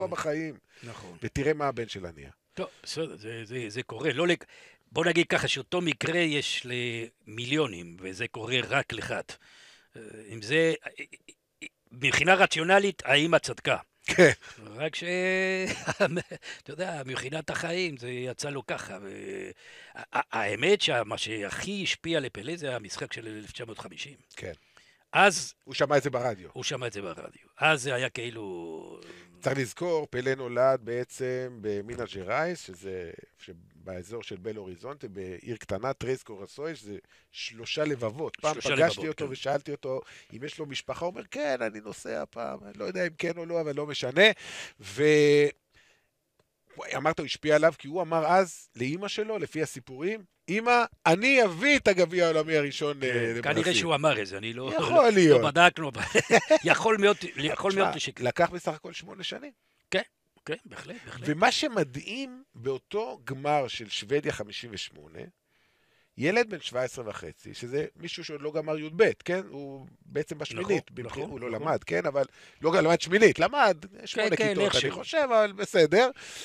בחיים, נכון. ותראה מה הבן שלה נהיה. טוב, בסדר, זה קורה. בוא נגיד ככה, שאותו מקרה יש למיליונים, וזה קורה רק לאחד. אם זה, מבחינה רציונלית, האמא צדקה. כן. רק אתה יודע, מבחינת החיים זה יצא לו ככה. האמת שמה שהכי השפיע לפלא זה המשחק של 1950. כן. אז הוא שמע את זה ברדיו. הוא שמע את זה ברדיו. אז זה היה כאילו... צריך לזכור, פלא נולד בעצם במינה ג'רייס, שזה באזור של בל אוריזונטה, בעיר קטנה, טרייס קורסוי, שזה 3 לבבות. פעם פגשתי אותו ושאלתי אותו אם יש לו משפחה, הוא אומר, כן, אני נוסע פעם, אני לא יודע אם כן או לא, אבל לא משנה. ואמרת, הוא השפיע עליו, כי הוא אמר אז לאמא שלו, לפי הסיפורים, אמא, אני אביא את הגביע העולמי הראשון לברזיל. כנראה שהוא אמר את זה, אני לא... יכול להיות. לא בדקנו, יכול מאוד לשקר. לקח בסך הכל 8 שנים. כן, כן, בהחלט. ומה שמדהים באותו גמר של שוודיה 58, ילד בן 17 וחצי, שזה מישהו שעוד לא גמר י"ב, כן? הוא בעצם בשמינית. נכון. הוא לא למד, כן? אבל לא למד שמינית, למד 8 כיתות, אני חושב, אבל בסדר.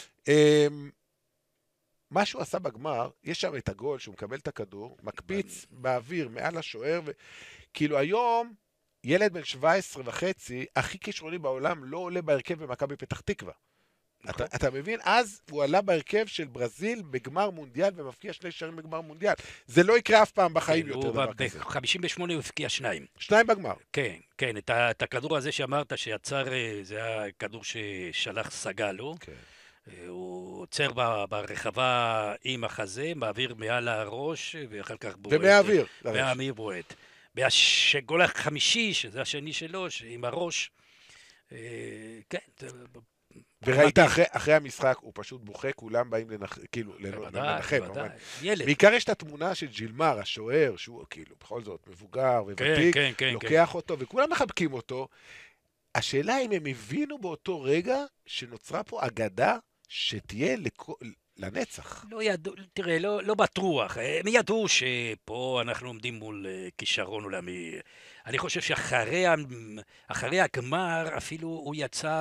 מה שהוא עשה בגמר, יש שם את הגול שהוא מקבל את הכדור, מקפיץ באוויר מעל השוער, וכאילו היום, ילד בן 17 וחצי, הכי כישרוני בעולם, לא עולה בהרכב במכבי פתח תקווה. אתה מבין? אז הוא עלה בהרכב של ברזיל בגמר מונדיאל, ומפקיע 2 שערים בגמר מונדיאל. זה לא יקרה אף פעם בחיים יותר דבר כזה. ב-58 הוא הפקיע 2. 2 בגמר. כן, את הכדור הזה שאמרת שיצר, זה היה כדור ששלח סגלו. כן. הוא עוצר ברחבה עם החזה, מעביר מעל הראש, ואחר כך בועט. ומהאוויר בועט. והגול החמישי, שזה השני שלו, עם הראש, כן. וראית אחרי המשחק, הוא פשוט בוכה, כולם באים לנחם. ילד. בעיקר יש את התמונה של ג'ילמר, השוער, שהוא כאילו בכל זאת מבוגר וותיק, לוקח אותו, וכולם מחבקים אותו. השאלה אם הם הבינו באותו רגע שנוצרה פה אגדה שתהיה לנצח. לא ידעו, תראה, לא בטוח. הם ידעו שפה אנחנו עומדים מול כישרון עולמי. אני חושב שאחרי הגמר אפילו הוא יצא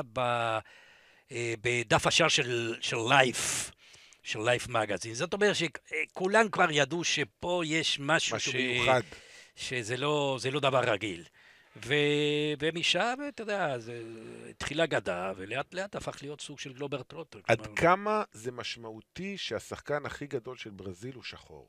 בדף השער של לייף. של לייף מגזין. זאת אומרת שכולם כבר ידעו שפה יש משהו מיוחד. שזה לא דבר רגיל. ומשם, אתה יודע, התחילה גדה, ולאט לאט הפך להיות סוג של גלובר טרוטר. עד כמה זה משמעותי שהשחקן הכי גדול של ברזיל הוא שחור?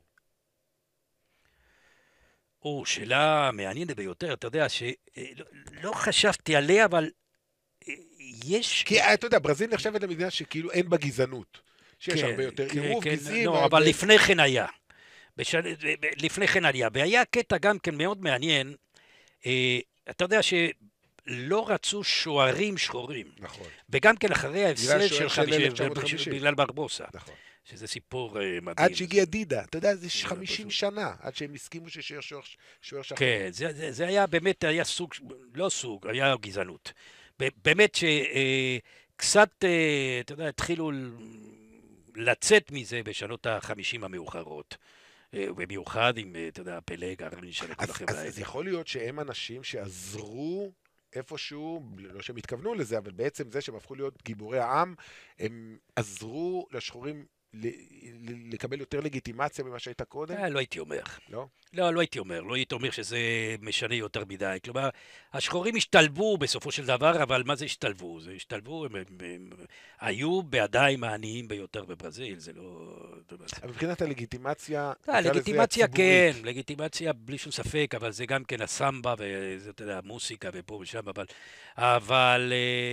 שאלה מעניינת ביותר, אתה יודע, שלא חשבתי עליה, אבל יש... כי אתה יודע, ברזיל נחשבת למדינה שכאילו אין בה גזענות. שיש הרבה יותר עירוב גזעי. לא, אבל לפני כן היה. לפני כן היה. והיה קטע גם כן מאוד מעניין, אתה יודע שלא רצו שוערים שחורים. נכון. וגם כן אחרי ההפסד של 1950. בגלל ברבוסה. נכון. שזה סיפור מדהים. עד שהגיע דידה, אתה יודע, זה 50 שנה, עד שהם הסכימו ששוער שחור. כן, זה היה באמת, היה סוג, לא סוג, היה גזענות. באמת שקצת, אתה יודע, התחילו לצאת מזה בשנות ה-50 המאוחרות. במיוחד עם, אתה יודע, פלג, הרניש, כל החברה. אז יכול להיות שהם אנשים שעזרו איפשהו, לא שהם התכוונו לזה, אבל בעצם זה שהם הפכו להיות גיבורי העם, הם עזרו לשחורים לקבל יותר לגיטימציה ממה שהייתה קודם? לא הייתי אומר. לא? לא הייתי אומר. לא הייתי אומר שזה משנה יותר מדי. כלומר, השחורים השתלבו בסופו של דבר, אבל מה זה השתלבו? זה השתלבו, הם היו בידיים העניים ביותר בברזיל, זה לא... אבל מבחינת הלגיטימציה... לגיטימציה כן, לגיטימציה בלי שום ספק, אבל זה גם כן הסמבה, וזה, אתה יודע, המוסיקה ופה ושם, אבל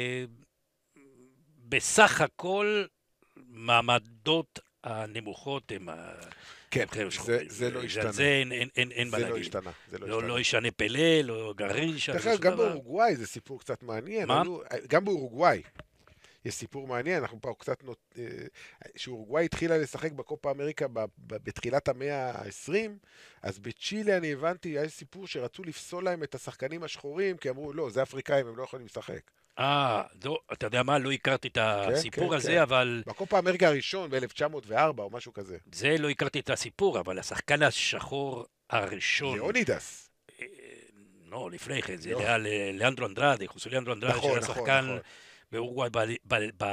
בסך הכל... מעמדות הנמוכות הם... כן, זה לא השתנה. זה אין מה להגיד. לא ישנה פלא, לא גרינש. גם באורוגוואי זה סיפור קצת מעניין. מה? גם באורוגוואי יש סיפור מעניין. אנחנו פה קצת... שאורוגוואי התחילה לשחק בקופה אמריקה בתחילת המאה ה-20, אז בצ'ילה אני הבנתי, היה סיפור שרצו לפסול להם את השחקנים השחורים, כי אמרו, לא, זה אפריקאים, הם לא יכולים לשחק. אתה יודע מה, לא הכרתי את הסיפור הזה, אבל... בקופה אמריקה הראשון, ב-1904 או משהו כזה. זה לא הכרתי את הסיפור, אבל השחקן השחור הראשון... ליאונידס. לא, לפני כן, זה היה לאנדרו אנדרדה, חוסו לאנדרו אנדרדה, שהיה שחקן באורוגוואי